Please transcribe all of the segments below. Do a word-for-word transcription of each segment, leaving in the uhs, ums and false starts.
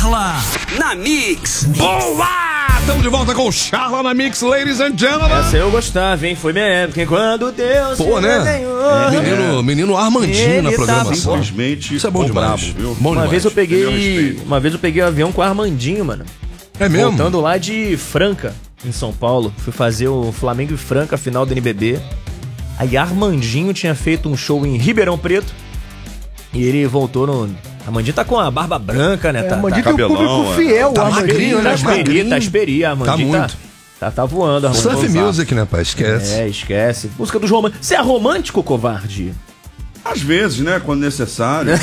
Charla na Mix. Boa! Estamos de volta com o Charla na Mix, ladies and gentlemen. Essa eu gostava, hein? Foi minha época, quando Deus Pô, né? É, menino, menino Armandinho Ele na programação. Simplesmente Isso é bom demais. bravo, viu? Bom Uma demais. vez eu peguei, uma vez eu peguei o avião com o Armandinho, mano. É mesmo? Voltando lá de Franca, em São Paulo. Fui fazer o Flamengo e Franca, final do N B B. Aí Armandinho tinha feito um show em Ribeirão Preto. E ele voltou no... Armandinho tá com a barba branca, né? É, tá, Armandinho tá, tem um público fiel, Tá o Armandinho, magrinho, tá né? esperi, Magrinho. tá esperi, Armandinho Tá tá, muito. tá, tá voando, Armandinho. Surf Music, né, pai? Esquece. É, esquece. Música dos românticos. Você é romântico, covarde? Às vezes, né? Quando necessário.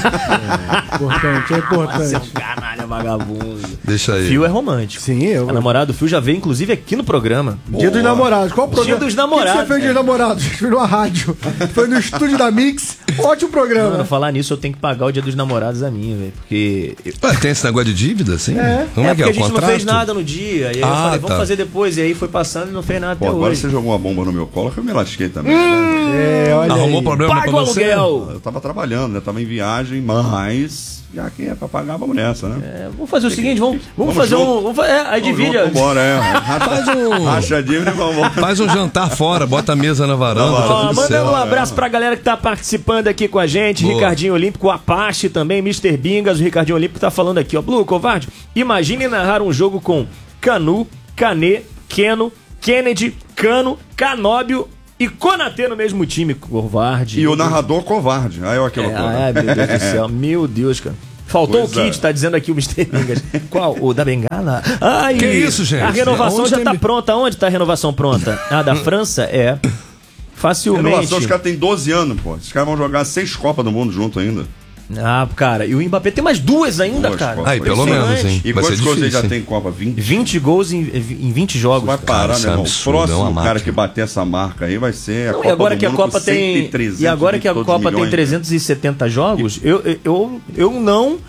Importante, é importante. Você é um canalha vagabundo. Deixa aí. Fio é romântico. Sim, eu. A namorada do Fio já veio, inclusive, aqui no programa. Dia dos Namorados. Qual o programa? Dia dos O que Namorados. que você fez dia dos Namorados? Foi numa rádio. Foi no estúdio da Mix. Ótimo programa. Mano, falar nisso, eu tenho que pagar o dia dos namorados a minha, velho. Porque. Ué, tem esse negócio de dívida, assim? É. Como é é que porque é a o gente contrato? não fez nada no dia. E aí eu Ah, falei, vamos tá. fazer depois. E aí foi passando e não fez nada Pô, até agora hoje. você jogou uma bomba no meu colo que eu me lasquei também. Hum. né? É, olha Arrumou aí. problema Paga pra o você? aluguel! Eu tava trabalhando, né? Tava em viagem, mas já que é pra pagar, vamos nessa, né? É, vamos fazer o seguinte, vamos, vamos, Vamos fazer junto. um. Vamos, fa- é, aí Vamos divide. junto, Vambora, é. Racha, Faz um- racha a dívida e vamos. Faz um jantar fora, bota a mesa na varanda, Na tá Ó, tudo mandando certo. um abraço pra galera que tá participando aqui com a gente. Boa. Ricardinho Olímpico, Apache também, mister Bingas. O Ricardinho Olímpico tá falando aqui, ó. Blue, covarde, imagine narrar um jogo com Canu, Canê, Keno, Kennedy, Cano, Canóbio e Konatê no mesmo time, covarde. E o narrador covarde. Aí olha que É, loucura. ai, meu Deus do céu. Meu Deus, cara. Faltou Pois o kit, é. tá dizendo aqui o mister Bingas. Qual? O da Bengala? Ai, Que isso, gente? A renovação Aonde já tem- tá pronta. Onde tá a renovação pronta? Ah, da França? É. Facilmente. Renovação, os caras têm doze anos, pô. Esses caras vão jogar seis Copas do Mundo junto ainda. Ah, cara, e o Mbappé tem mais duas ainda, Duas cara. Copas. Aí, pelo Impressionante. menos, hein? E Vai ser quantos gols ele já difícil, tem hein? em Copa? vinte? vinte gols em, em vinte jogos. Vai parar, Cara, isso meu é irmão. absurdo, é Próximo uma cara máquina. que bater essa marca aí vai ser a Não, Copa e agora do que a Mundo Copa com cento tem e trezentos e agora que a e todos Copa tem milhões. trezentos e setenta jogos, eu, eu, eu, eu não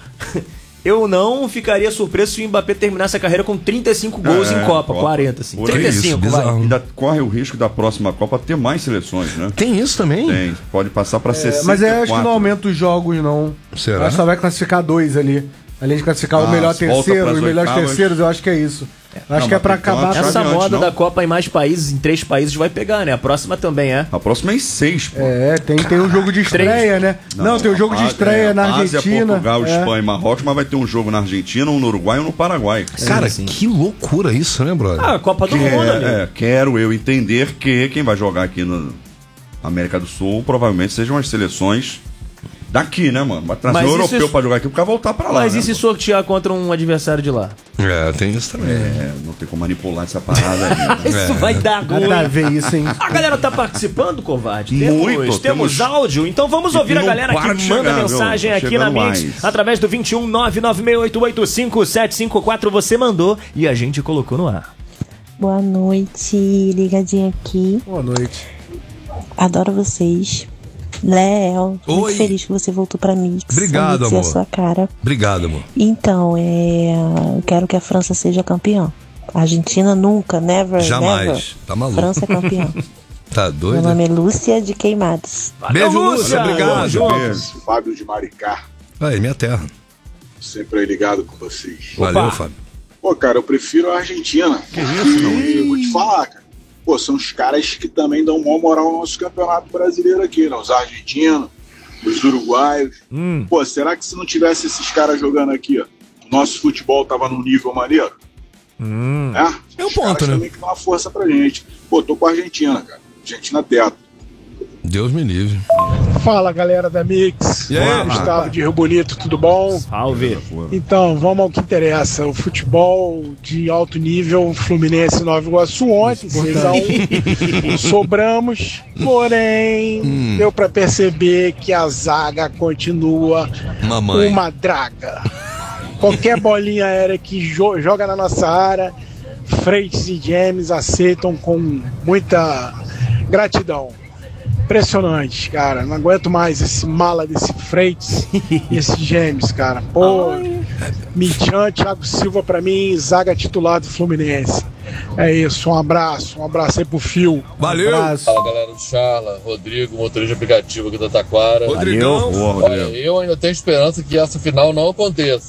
eu não ficaria surpreso se o Mbappé terminasse a carreira com trinta e cinco gols É, em Copa, Copa. quarenta assim. Pô, trinta e cinco, que isso, vai. bizarro. Ainda corre o risco da próxima Copa ter mais seleções, né? Tem isso também? Tem. Pode passar pra É, sessenta e quatro. mas é, acho que não aumenta os jogos, não. Será? Acho que só vai classificar dois ali. Além de classificar Ah, o melhor se volta terceiro, pras os melhores oitavas. terceiros, eu acho que é isso. Acho Não, que é mas pra tem que ter uma acabar. chave Essa antes, moda não? da Copa em mais países, em três países, vai pegar, né? A próxima também é. A próxima é em seis, pô. É, tem, tem um jogo de estreia, né? Não, tem um jogo de a- estreia é, na a Ásia, Argentina. Portugal, é. Espanha e Marrocos, mas vai ter um jogo na Argentina, um no Uruguai e um no Paraguai. Cara, sim. que loucura isso, né, brother? Ah, a Copa do Que Mundo, é, amigo. é, quero eu entender que quem vai jogar aqui na América do Sul provavelmente sejam as seleções daqui, né, mano? Vai trazer Mas um isso europeu é- pra jogar aqui pra voltar pra lá. Mas né, e se mano? sortear contra um adversário de lá? É, tem isso também. É, não tem como manipular essa parada aí. né? Isso vai dar ruim. Nada a ver isso, hein? A galera tá participando, covarde? Temos, Muito, temos, temos- áudio? Então vamos E ouvir a não galera para que de manda chegar, mensagem viu? Tá aqui na chegando Mix, mais. através do vinte e um nove nove seis oito oito cinco sete cinco quatro. Você mandou e a gente colocou no ar. Boa noite, ligadinha aqui. Boa noite. Adoro vocês. Léo, Oi. muito feliz que você voltou pra Mix. Obrigado, a Mix é a amor. sua cara. Obrigado, amor. Então, é, eu quero que a França seja campeã. A Argentina nunca, never, Jamais. never. Tá maluco. França é campeã. Tá Meu doido? nome é Lúcia de Queimados. Beijo, Valeu, Lúcia. Lúcia. Obrigado. Tamo junto. Beijo. Fábio de Maricá, Aí, minha terra. sempre aí ligado com vocês. Valeu, Fábio. Pô, cara, eu prefiro a Argentina. Que isso, não? Eu vou te falar, cara. Pô, são os caras que também dão maior moral no nosso campeonato brasileiro aqui, né? Os argentinos, os uruguaios. Hum. Pô, será que se não tivesse esses caras jogando aqui, ó, o nosso futebol tava num nível maneiro? Hum. É, É um os caras ponto, né? também que dão uma força pra gente. Pô, tô com a Argentina, cara. Argentina teto. Deus me livre. Fala, galera da Mix. E aí, Gustavo de Rio Bonito, tudo bom? Salve. Então, vamos ao que interessa. O futebol de alto nível, Fluminense Nova Iguaçu ontem, seis a um. Sobramos, porém, Hum. deu pra perceber que a zaga continua Mamãe. uma draga. Qualquer bolinha aérea que jo- joga na nossa área, Freitas e James aceitam com muita gratidão. Impressionante, cara. Não aguento mais esse mala desse Freitas e esse James, cara. Pô, Michan, Thiago Silva pra mim, zaga titular do Fluminense. É isso, um abraço, um abraço aí pro Fio. Valeu. Abraço. Fala, galera do Charla, Rodrigo, motorista de aplicativo aqui da Taquara. Rodrigão. Boa, Olha, Rodrigo. eu ainda tenho esperança que essa final não aconteça.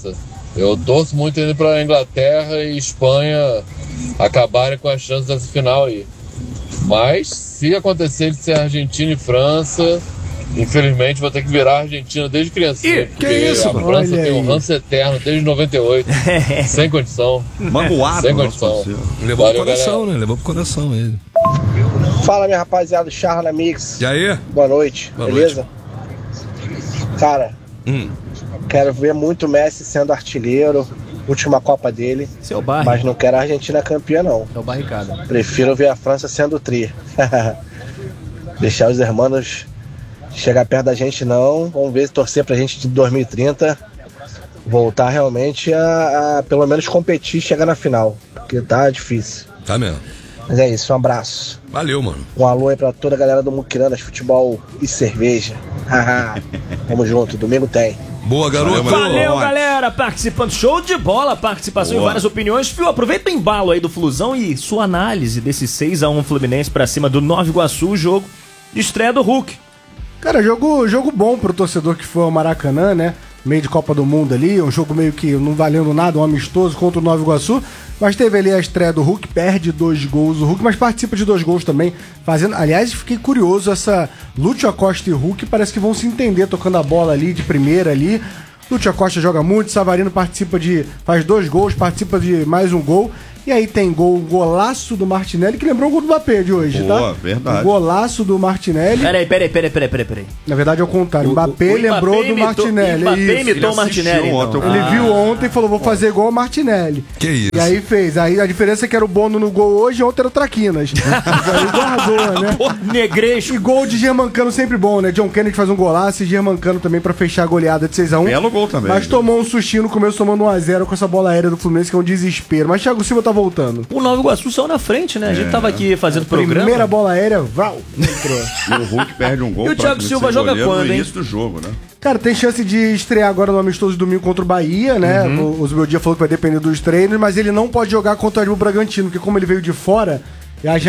Eu torço muito ainda para Inglaterra e Espanha acabarem com as chances dessa final aí. Mas se acontecer de ser Argentina e França, infelizmente vou ter que virar Argentina desde criancinha. Ih, que isso, a mano? França Olha tem um aí. ranço eterno desde noventa e oito. Sem condição. Magoado, Sem não, condição. parceiro. Levou Valeu, pro coração, galera. né? Levou pro coração ele. Fala, minha rapaziada, Charla na Mix. E aí? Boa noite, Boa beleza? Cara, Hum. quero ver muito o Messi sendo artilheiro, última Copa dele, Seu barro. mas não quero a Argentina campeã, não. É o barricada. Prefiro ver a França sendo tri. Deixar os hermanos chegar perto da gente, não. Vamos ver, torcer pra gente de dois mil e trinta voltar realmente a, a pelo menos competir e chegar na final, porque tá difícil. Tá mesmo. Mas é isso, um abraço. Valeu, mano. Um alô aí pra toda a galera do Muquiranas, futebol e cerveja. Haha. Tamo junto, domingo tem. Boa, garoto. Valeu, Ótimo. galera, participando. Show de bola, participação Boa. e várias opiniões. Fio, aproveita o embalo aí do Flusão e sua análise desse seis a um Fluminense pra cima do Nova Iguaçu, jogo de estreia do Hulk. Cara, jogo, jogo bom pro torcedor que foi ao Maracanã, né? Meio de Copa do Mundo ali, um jogo meio que não valendo nada, um amistoso contra o Nova Iguaçu. Mas teve ali a estreia do Hulk, perde dois gols o Hulk, mas participa de dois gols também. Fazendo, aliás, fiquei curioso, essa Lúcio Acosta e Hulk parece que vão se entender tocando a bola ali de primeira ali. Lúcio Acosta joga muito, Savarino participa de. Faz dois gols, participa de mais um gol. E aí tem gol, um golaço do Martinelli, que lembrou o gol do Mbappé de hoje, Boa, tá? verdade. Um golaço do Martinelli. Peraí, peraí, peraí, peraí, peraí, peraí. Na verdade é o contrário. O Mbappé o lembrou Mbappé do imitou- Martinelli. Mbappé isso. imitou o Martinelli. assistiu ontem Então. o Ele Ah. viu ontem e falou, vou fazer igual o Martinelli. Que isso? E aí fez. Aí a diferença é que era o Bono no gol hoje e ontem era o Traquinas. Aí guardou, né? Negresco. E gol de Germancano sempre bom, né? John Kennedy faz um golaço e Germancano também pra fechar a goleada de seis a um. Belo gol também. Mas tomou um sustinho no começo, tomando um a zero com essa bola aérea do Fluminense, que é um desespero. Mas Thiago Silva tá voltando. O Nova Iguaçu saiu na frente, né? A gente tava aqui fazendo programa. Primeira bola aérea, vral, entrou. E o Hulk perde um gol. E o Thiago praticamente Silva sem joga goleiro quando, no hein? início do jogo, né? Cara, tem chance de estrear agora no amistoso de domingo contra o Bahia, né? O, o Zubeldia falou que vai depender dos treinos, mas ele não pode jogar contra o Red Bull Bragantino, porque como ele veio de fora, a